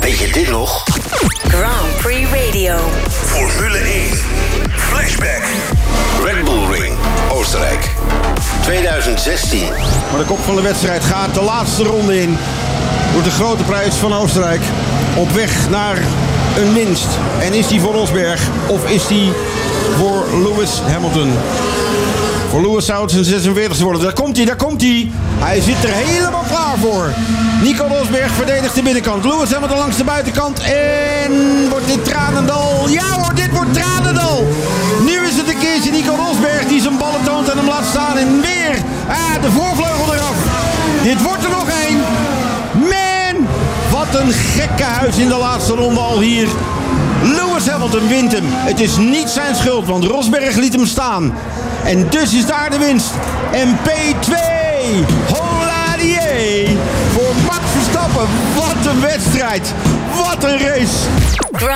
Weet je dit nog? Grand Prix Radio. Formule 1. Flashback. Red Bull Ring, Oostenrijk. 2016. Maar de kop van de wedstrijd gaat de laatste ronde in. Door de grote prijs van Oostenrijk. Op weg naar een winst. En is die voor Rosberg of is die voor Lewis Hamilton? Voor Lewis zou het zijn 46e worden. Daar komt hij. Hij zit er helemaal klaar voor. Nico Rosberg verdedigt de binnenkant. Lewis Hamilton langs de buitenkant. En wordt dit Tranendal? Ja hoor, dit wordt Tranendal. Nu is het een keertje Nico Rosberg die zijn ballen toont en hem laat staan. En weer de voorvleugel eraf. Dit wordt er nog één. Man, wat een gekke huis in de laatste ronde al hier. Lewis Hamilton wint hem. Het is niet zijn schuld, want Rosberg liet hem staan. En dus is daar de winst. En P2. Hola die voor Max Verstappen. Wat een wedstrijd. Wat een race.